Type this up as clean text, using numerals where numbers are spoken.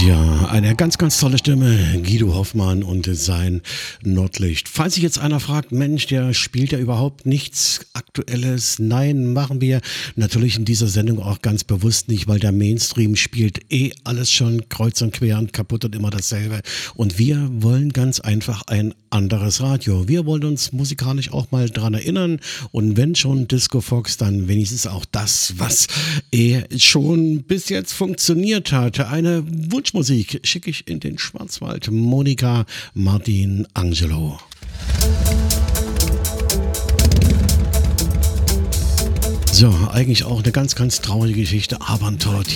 Ja, eine ganz, ganz tolle Stimme, Guido Hoffmann und sein Nordlicht. Falls sich jetzt einer fragt, Mensch, der spielt ja überhaupt nichts Aktuelles. Nein, machen wir natürlich in dieser Sendung auch ganz bewusst nicht, weil der Mainstream spielt alles schon kreuz und quer und kaputt und immer dasselbe. Und wir wollen ganz einfach ein anderes Radio. Wir wollen uns musikalisch auch mal dran erinnern. Und wenn schon Disco Fox, dann wenigstens auch das, was schon bis jetzt funktioniert hat. Eine Wunschmusik schicke ich in den Schwarzwald. Monika Martin Angelo. So, eigentlich auch eine ganz, ganz traurige Geschichte. Abenteuer.